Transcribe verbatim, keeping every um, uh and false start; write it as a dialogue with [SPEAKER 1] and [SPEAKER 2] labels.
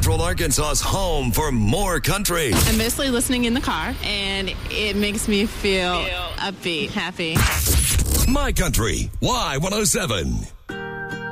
[SPEAKER 1] Central Arkansas's home for more country.
[SPEAKER 2] I'm mostly listening in the car, and it makes me feel upbeat, happy.
[SPEAKER 1] My Country, Y one oh seven.